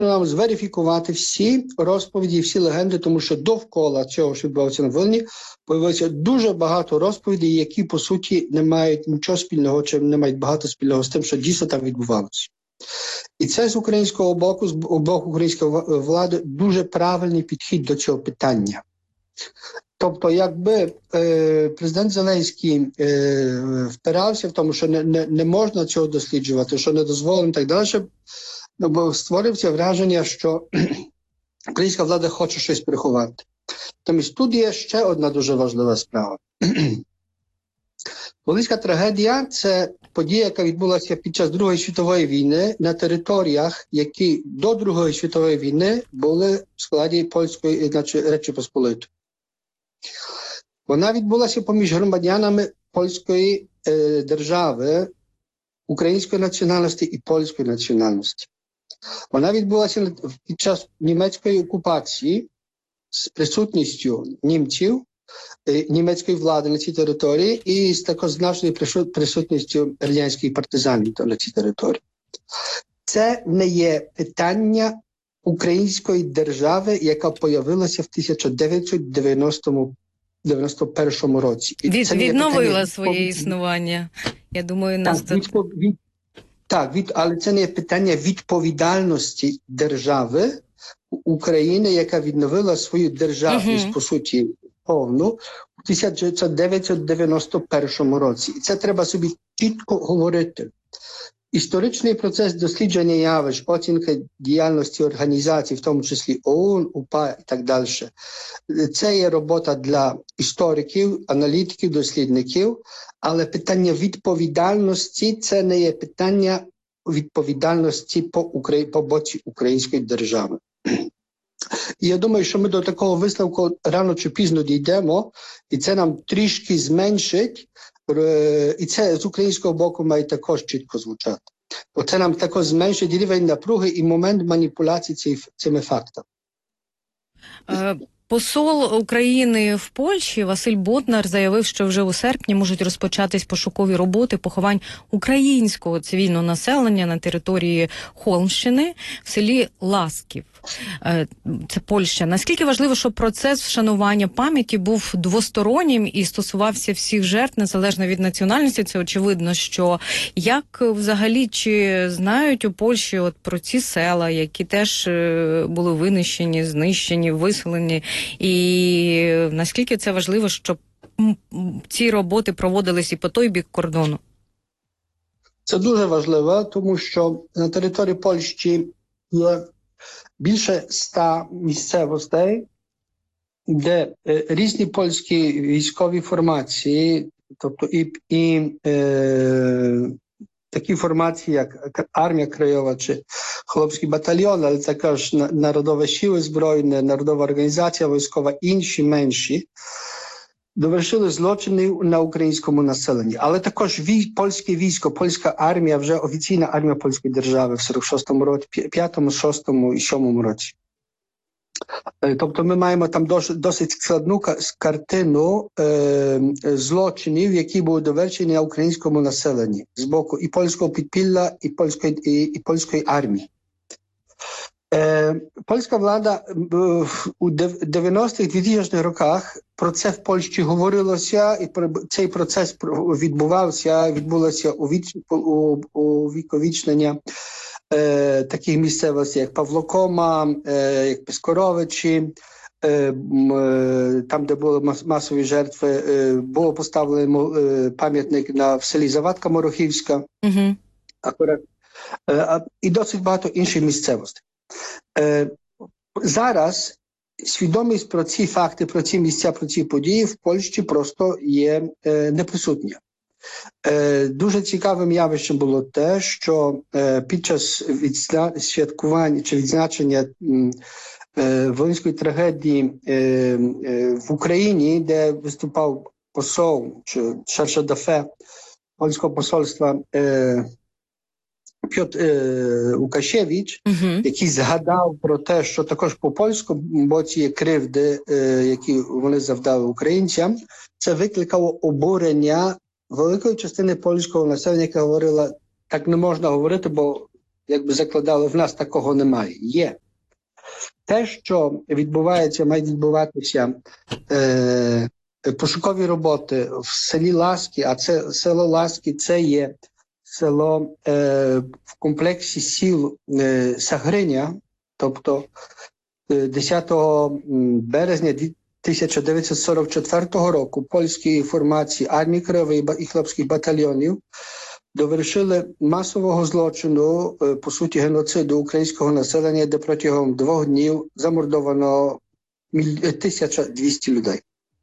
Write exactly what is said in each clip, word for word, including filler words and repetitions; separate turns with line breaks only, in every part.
нам зверифікувати всі розповіді, всі легенди, тому що довкола цього, що відбувалося на Волині, появилося дуже багато розповідей, які, по суті, не мають нічого спільного, чи не мають багато спільного з тим, що дійсно там відбувалося. І це з українського боку, з боку української влади, дуже правильний підхід до цього питання. Тобто, якби е, президент Зеленський е, впирався в тому, що не, не, не можна цього досліджувати, що не дозволено і так далі, ну, бо створився враження, що українська влада хоче щось приховати. Тому тут є ще одна дуже важлива справа. Волинська трагедія – це подія, яка відбулася під час Другої світової війни на територіях, які до Другої світової війни були в складі Польської, значить, Речі Посполитої. Вона відбулася поміж громадянами польської е, держави, української національності і польської національності. Вона відбулася під час німецької окупації з присутністю німців, е, німецької влади на цій території і з також значною присутністю радянських партизанів на цій території. Це не є питання української держави, яка появилася в тисяча дев'ятсот дев'яносто першому році.
Від, це відновила своє існування. Я думаю, нас
так, відпов... від... так від... але це не є питання відповідальності держави України, яка відновила свою державність, uh-huh. по суті, повну, у тисяча дев'ятсот дев'яносто першому році. І це треба собі чітко говорити. Історичний процес дослідження явищ, оцінки діяльності організацій, в тому числі ОУН, УПА і так далі, це є робота для істориків, аналітиків, дослідників, але питання відповідальності – це не є питання відповідальності по, Украї... по боці української держави. І я думаю, що ми до такого висновку рано чи пізно дійдемо, і це нам трішки зменшить, і це з українського боку має також чітко звучати. Бо це нам також зменшить рівень напруги і момент маніпуляції ці, цими фактами.
Посол України в Польщі Василь Боднар заявив, що вже у серпні можуть розпочатись пошукові роботи поховань українського цивільного населення на території Холмщини в селі Ласків. Це Польща. Наскільки важливо, щоб процес вшанування пам'яті був двостороннім і стосувався всіх жертв, незалежно від національності? Це очевидно, що як взагалі, чи знають у Польщі от про ці села, які теж були винищені, знищені, виселені, і наскільки це важливо, щоб ці роботи проводились і по той бік кордону?
Це дуже важливо, тому що на території Польщі є більше ста місцевостей, де е, різні польські військові формації, тобто і, і е, такі формації, як Армія Краєва чи Хлопський батальйон, але також Народові сили збройні, Народова організація військова, інші менші, довершили злочини на українському населенні. Але також вій, польське військо, польська армія, вже офіційна армія польської держави в сорок шостому році, п'ятому, шостому і сьомому році. Тобто ми маємо там досить, досить складну картину е, злочинів, які були довершені на українському населенні з боку і польського підпілля, і польської, і, і польської армії. Е, польська влада е, у дев'яностих, двохтисячних роках про це в Польщі говорилося, і цей процес відбувався, відбулося увіковічнення е, таких місцевостей, як Павлокома, е, як Пискоровичі, е, е, там, де були масові жертви, е, було поставлено е, пам'ятник на в селі Завадка Морохівська, mm-hmm. акурат, е, і досить багато інших місцевостей. Е, зараз свідомість про ці факти, про ці місця, про ці події в Польщі просто є е, неприсутня. Е, дуже цікавим явищем було те, що е, під час відзна... святкування чи відзначення е, Волинської трагедії е, е, в Україні, де виступав посол чи шерше дафе польського посольства е, Пьотр е, Лукашевич, uh-huh. який згадав про те, що також по польському боці є кривди, е, які вони завдали українцям, це викликало обурення великої частини польського населення, яка говорила, так не можна говорити, бо якби закладали, в нас такого немає. Є. Те, що відбувається, має відбуватися е, пошукові роботи в селі Ласки, а це село Ласки, це є село е, в комплексі сіл е, Сагриня, тобто е, десятого березня тисяча дев'ятсот сорок четвертого року польські формації армії Краєвої і хлопських батальйонів довершили масового злочину, по суті, геноциду українського населення, де протягом двох днів замордовано тисяча двісті людей.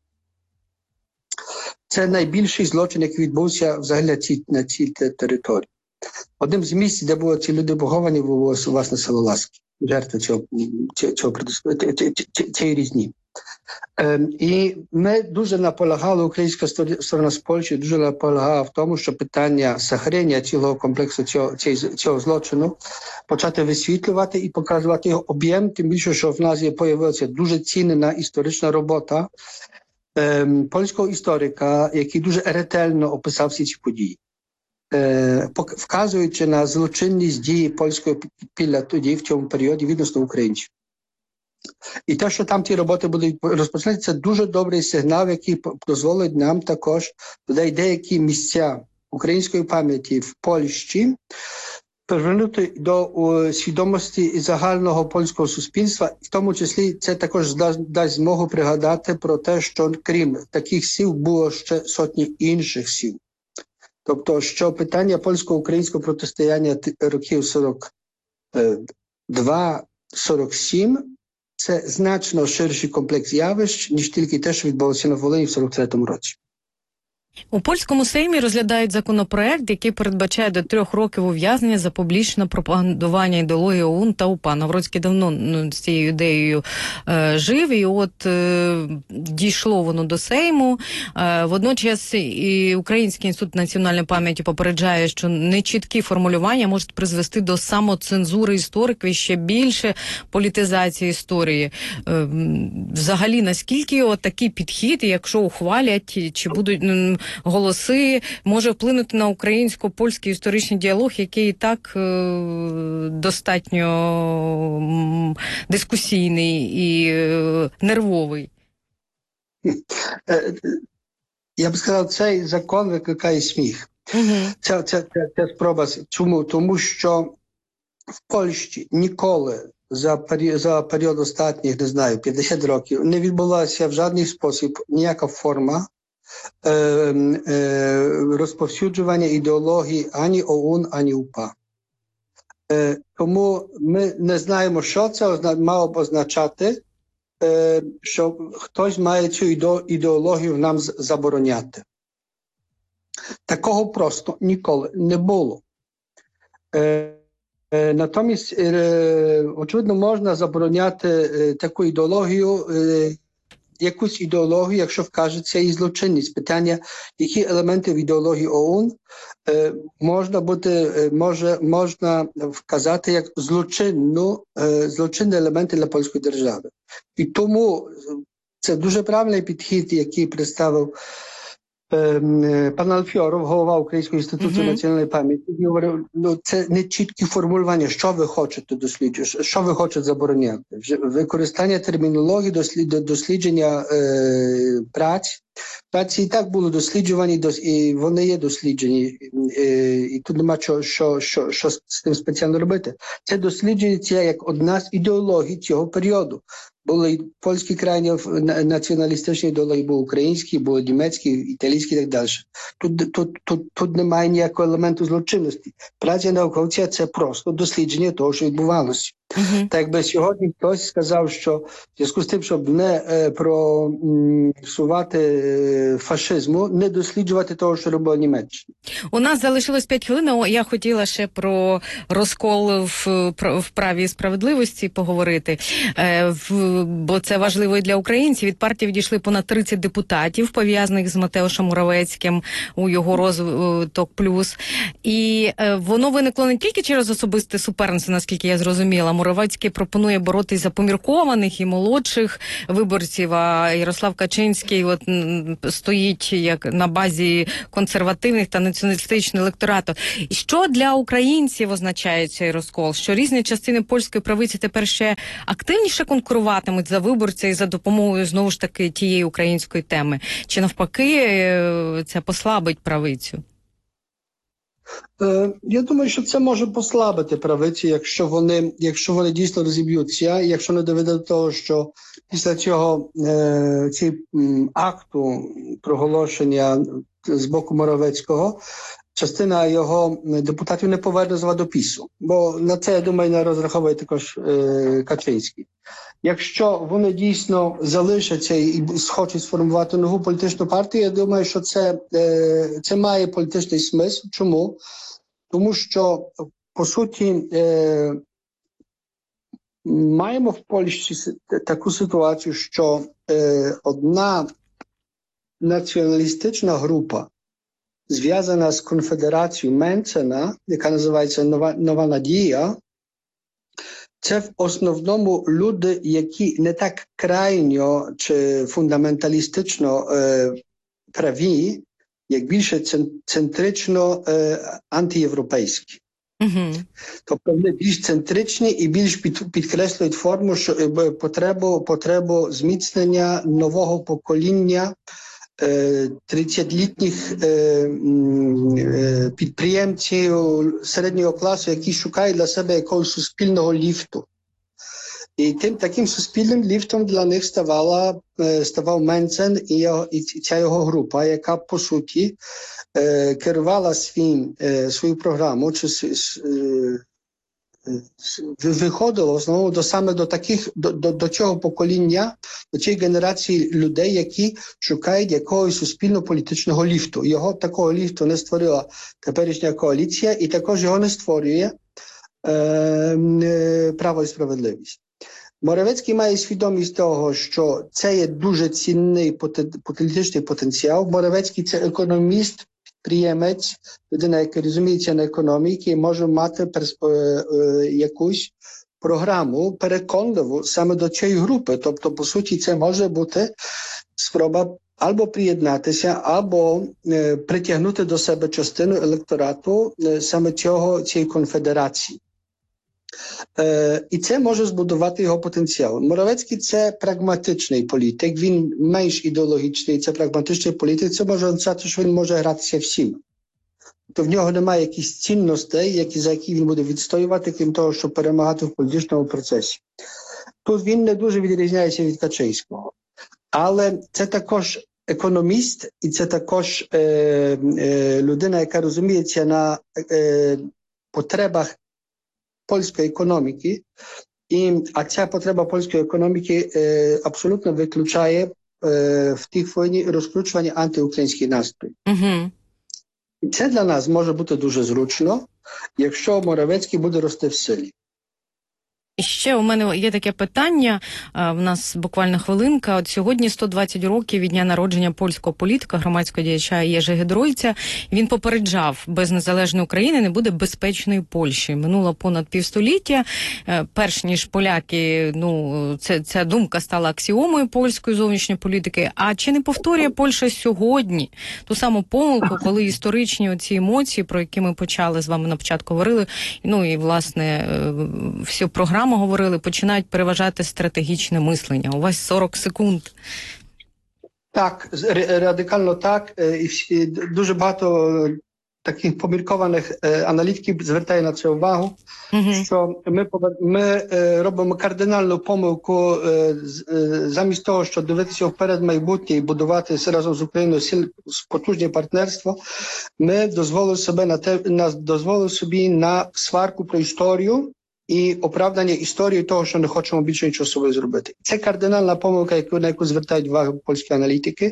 Це найбільший злочин, який відбувся взагалі на цій, на цій території. Одним з місць, де були ці люди поховані, було власне село Ласки, жертви цього, цього, цієї різні. Ем, і ми дуже наполягали, українська сторона з Польщі дуже наполягала в тому, що питання Сахарення цілого комплексу цього, цього, цього злочину почати висвітлювати і показувати його об'єм, тим більше, що в нас є появилася дуже цінна історична робота ем, польського історика, який дуже ретельно описав всі ці події. Е, вказуючи на злочинність дії польського підпілля тоді, в цьому періоді, відносно українців. І те, що там ті роботи будуть розпочаті, це дуже добрий сигнал, який дозволить нам також туди деякі місця української пам'яті в Польщі привернути до о, свідомості загального польського суспільства. В тому числі це також дасть, дасть змогу пригадати про те, що крім таких сіл було ще сотні інших сіл. Тобто, що питання польсько-українського протистояння років сорок два сорок сім це значно ширший комплекс явищ, ніж тільки те, що відбулося на Волині в сорок третьому році.
У польському Сеймі розглядають законопроект, який передбачає до трьох років ув'язнення за публічне пропагандування ідеології ОУН та УПА. Навроцький давно ну, з цією ідеєю е, жив, і от е, дійшло воно до Сейму. Е, водночас і Український інститут національної пам'яті попереджає, що нечіткі формулювання можуть призвести до самоцензури істориків і ще більше політизації історії. Е, взагалі, наскільки от такий підхід, якщо ухвалять, чи будуть голоси, може вплинути на українсько-польський історичний діалог, який і так е, достатньо м, дискусійний і е, нервовий?
Я б сказав, цей закон викликає сміх. Угу. Ця, ця, ця, ця спроба. Чому? Тому що в Польщі ніколи за період, за період останніх, не знаю, п'ятдесят років не відбулася в жодний спосіб ніяка форма Е, е, розповсюджування ідеології ані ОУН, ані УПА. Е, тому ми не знаємо, що це озна... мало б означати, е, що хтось має цю іде... ідеологію нам забороняти. Такого просто ніколи не було. Е, е, натомість, е, очевидно, можна забороняти е, таку ідеологію, е, якусь ідеологію, якщо вкажеться її злочинність. Питання, які елементи в ідеології ОУН е, можна бути, е, може, можна вказати як злочинну, е, злочинні елементи для польської держави. І тому це дуже правильний підхід, який представив е, пан Альфьоров, голова Українського інституту mm-hmm. національної пам'яті. Він говорив, ну, це не чіткі формулювання, що ви хочете досліджувати, що ви хочете забороняти. Використання термінології, дослідження е, праць. Праці і так були досліджувані, і вони є досліджені, і тут нема що, що, що, що з тим спеціально робити. Це досліджується як одна з ідеологій цього періоду. Були польські крайні націоналістичні ідеології, були українські, були німецькі, італійські і так далі. Тут, тут, тут, тут немає ніякого елементу злочинності. Праця науковця – це просто дослідження того, що відбувалося. Uh-huh. Так якби сьогодні хтось сказав, що в зв'язку з тим, щоб не е, просувати е, фашизму, не досліджувати того, що робила Німеччина.
У нас залишилось п'ять хвилин, я хотіла ще про розкол в, в праві і справедливості поговорити, е, в, бо це важливо і для українців. Від партії відійшли понад тридцять депутатів, пов'язаних з Матеушем Моравецьким у його розвиток плюс. І е, воно виникло не тільки через особисте суперництво, наскільки я зрозуміла, Моровецький пропонує боротись за поміркованих і молодших виборців, а Ярослав Качинський от стоїть як на базі консервативних та націоналістичних електоратів. І що для українців означає цей розкол? Що різні частини польської правиці тепер ще активніше конкуруватимуть за виборця і за допомогою, знову ж таки, тієї української теми? Чи навпаки це послабить правицю?
Я думаю, що це може послабити правиці, якщо вони, якщо вони дійсно розіб'ються, якщо не доведе до того, що після цього е, ці м, акту проголошення з боку Моровецького частина його депутатів не поверне з ладопису. Бо на це, я думаю, не розраховує також е, Качинський. Якщо вони дійсно залишаться і схочуть сформувати нову політичну партію, я думаю, що це, е, це має політичний смисл. Чому? Тому що, по суті, е, маємо в Польщі таку ситуацію, що е, одна націоналістична група, зв'язана з конфедерацією Менцена, яка називається Нова, Нова Надія, це в основному люди, які не так крайньо чи фундаменталістично е, праві, як більше центрично е, антиєвропейські.
Угу. Тобто
вони більш центричні і більш під, підкреслюють форму, що е, потребу, потребу зміцнення нового покоління тридцятилітніх підприємців середнього класу, які шукають для себе якогось суспільного ліфту. І тим таким суспільним ліфтом для них ставала, ставав Менцен і, його, і ця його група, яка, по суті, керувала свій, свою програму, чи виходило в основному до саме до таких до, до, до цього покоління, до цієї генерації людей, які шукають якогось суспільно-політичного ліфту. Його такого ліфту не створила теперішня коаліція, і також його не створює е, е, Право і Справедливість. Моровецький має свідомість того, що це є дуже цінний політичний потенціал. Моровецький – це економіст, підприємець, людина, яка розуміється на економії, який може мати перс, е, е, якусь програму переконливу саме до цієї групи. Тобто, по суті, це може бути спроба або приєднатися, або е, притягнути до себе частину електорату е, саме цього, цієї конфедерації. Е, і це може збудувати його потенціал. Моровецький – це прагматичний політик, він менш ідеологічний, це прагматичний політик, це може означати, що він може гратися всім. То в нього немає якихось цінностей, які, за які він буде відстоювати, крім того, щоб перемагати в політичному процесі. Тут він не дуже відрізняється від Качинського. Але це також економіст, і це також е, е, людина, яка розуміється на е, потребах польської економіки, і, а ця потреба польської економіки е, абсолютно виключає е, в тих війні розкручування антиукраїнських настроїв.
Угу.
І це для нас може бути дуже зручно, якщо Моровецький буде рости в силі.
І ще у мене є таке питання, в нас буквально хвилинка. От сьогодні сто двадцять років від дня народження польського політика, громадського діяча Єжи Гедройця. Він попереджав, без незалежної України не буде безпечної Польщі. Минуло понад півстоліття. Перш ніж поляки, ну, це, ця думка стала аксіомою польської зовнішньої політики. А чи не повторює Польща сьогодні ту саму помилку, коли історичні оці емоції, про які ми почали з вами на початку говорили, ну і, власне, всю програму говорили, починають переважати стратегічне мислення. У вас сорок секунд.
Так, радикально так. І дуже багато таких поміркованих аналітиків звертає на це увагу, uh-huh. що ми, ми робимо кардинальну помилку замість того, щоб дивитися вперед майбутнє і будувати разом з Україною потужне партнерство, ми дозволили себе на те, нас дозволили собі на сварку про історію і оправдання історії того, що не хочемо більше нічого собою зробити. Це кардинальна помилка, яку, на яку звертають увагу польські аналітики.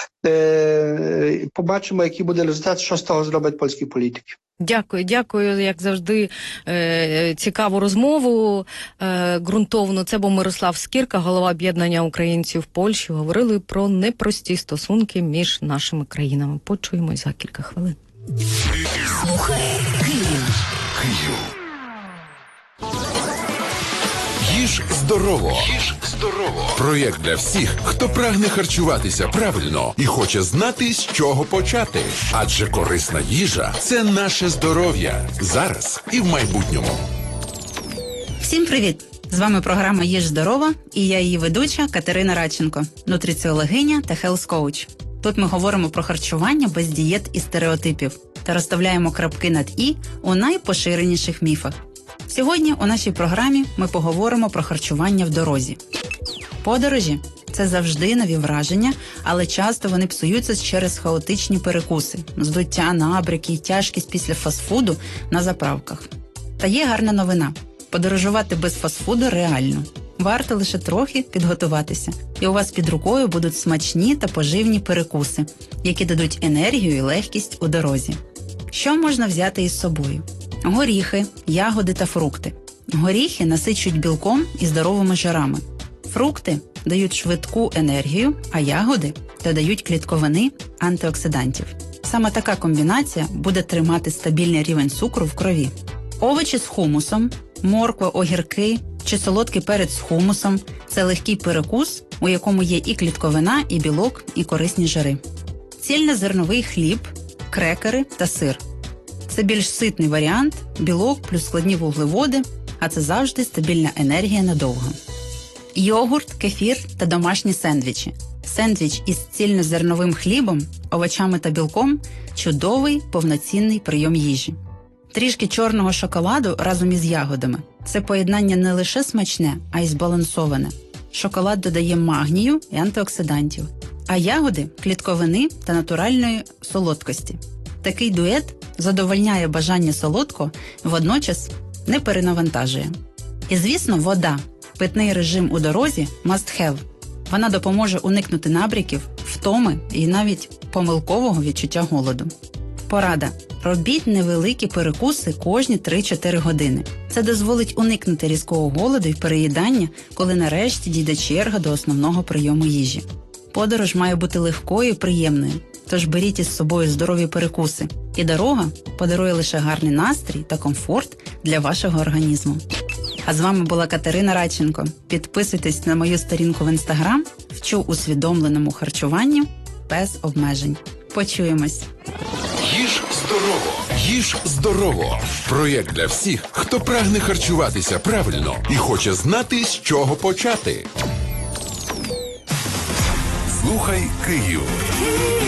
Е, побачимо, який буде результат, що з того зроблять польські політики.
Дякую, дякую, як завжди, е, цікаву розмову, е, ґрунтовну. Це був Мирослав Скірка, голова об'єднання українців в Польщі. Говорили про непрості стосунки між нашими країнами. Почуємось за кілька хвилин.
Слухай Київ. Київ. Їж здорово. Їж здорово. Проєкт для всіх, хто прагне харчуватися правильно і хоче знати, з чого почати. Адже корисна їжа – це наше здоров'я. Зараз і в майбутньому.
Всім привіт! З вами програма «Їж здорово» і я її ведуча Катерина Радченко, нутриціологиня та хелс-коуч. Тут ми говоримо про харчування без дієт і стереотипів та розставляємо крапки над «і» у найпоширеніших міфах. Сьогодні у нашій програмі ми поговоримо про харчування в дорозі. Подорожі – це завжди нові враження, але часто вони псуються через хаотичні перекуси, здуття, набряки і тяжкість після фастфуду на заправках. Та є гарна новина. Подорожувати без фастфуду реально. Варто лише трохи підготуватися, і у вас під рукою будуть смачні та поживні перекуси, які дадуть енергію і легкість у дорозі. Що можна взяти із собою? Горіхи, ягоди та фрукти. Горіхи насичують білком і здоровими жирами. Фрукти дають швидку енергію, а ягоди додають клітковини антиоксидантів. Саме така комбінація буде тримати стабільний рівень цукру в крові. Овочі з хумусом, морква, огірки чи солодкий перець з хумусом – це легкий перекус, у якому є і клітковина, і білок, і корисні жири. Цільнозерновий хліб, крекери та сир. Це більш ситний варіант, білок плюс складні вуглеводи, а це завжди стабільна енергія надовго. Йогурт, кефір та домашні сендвічі. Сендвіч із цільнозерновим хлібом, овочами та білком – чудовий повноцінний прийом їжі. Трішки чорного шоколаду разом із ягодами. Це поєднання не лише смачне, а й збалансоване. Шоколад додає магнію і антиоксидантів, а ягоди – клітковини та натуральної солодкості. Такий дует задовольняє бажання солодкого, водночас не перенавантажує. І, звісно, вода. Питний режим у дорозі – must have. Вона допоможе уникнути набряків, втоми і навіть помилкового відчуття голоду. Порада. Робіть невеликі перекуси кожні три-чотири години. Це дозволить уникнути різкого голоду і переїдання, коли нарешті дійде черга до основного прийому їжі. Подорож має бути легкою і приємною, тож беріть із собою здорові перекуси. І дорога подарує лише гарний настрій та комфорт для вашого організму. А з вами була Катерина Радченко. Підписуйтесь на мою сторінку в Інстаграм «Вчу усвідомленому харчуванню без обмежень». Почуємось!
Їж здорово. Їж здорово. Проєкт для всіх, хто прагне харчуватися правильно і хоче знати, з чого почати. Слухай Київ.